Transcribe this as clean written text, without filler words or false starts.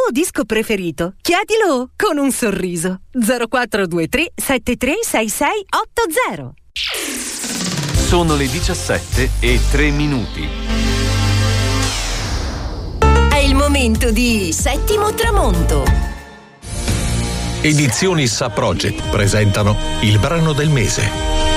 disco preferito? Chiedilo con un sorriso. 0423 736680. Sono le 17:03. È il momento di Settimo Tramonto. Edizioni Sa Project presentano il brano del mese.